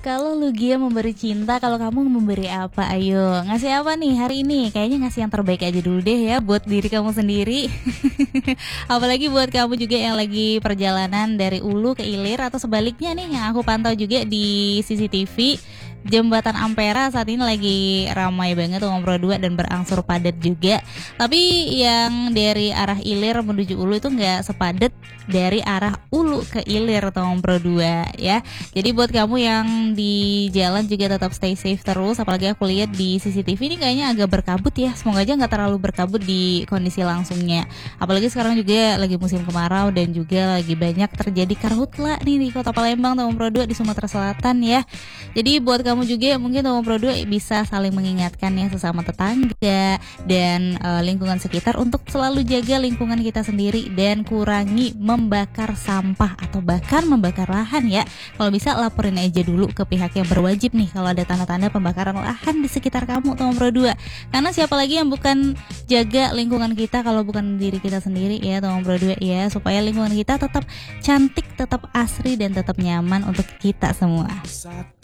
Kalau Lugia memberi cinta, kalau kamu memberi apa? Ayo, ngasih apa nih hari ini? Kayaknya ngasih yang terbaik aja dulu deh ya buat diri kamu sendiri. Apalagi buat kamu juga yang lagi perjalanan dari Ulu ke Ilir atau sebaliknya nih, yang aku pantau juga di CCTV. Jembatan Ampera saat ini lagi ramai banget Pro 2 dan berangsur padat juga. Tapi yang dari arah Ilir menuju Ulu itu nggak sepadat dari arah Ulu ke Ilir Pro 2 ya. Jadi buat kamu yang di jalan juga tetap stay safe terus. Apalagi aku lihat di CCTV ini kayaknya agak berkabut ya. Semoga aja nggak terlalu berkabut di kondisi langsungnya. Apalagi sekarang juga lagi musim kemarau dan juga lagi banyak terjadi karhutla nih di Kota Palembang Pro 2 di Sumatera Selatan ya. Jadi buat kamu juga mungkin Pro 2 bisa saling mengingatkan ya sesama tetangga dan lingkungan sekitar untuk selalu jaga lingkungan kita sendiri dan kurangi membakar sampah atau bahkan membakar lahan ya. Kalau bisa laporin aja dulu ke pihak yang berwajib nih kalau ada tanda-tanda pembakaran lahan di sekitar kamu Pro 2. Karena siapa lagi yang bukan jaga lingkungan kita kalau bukan diri kita sendiri ya Pro 2 ya, supaya lingkungan kita tetap cantik, tetap asri dan tetap nyaman untuk kita semua.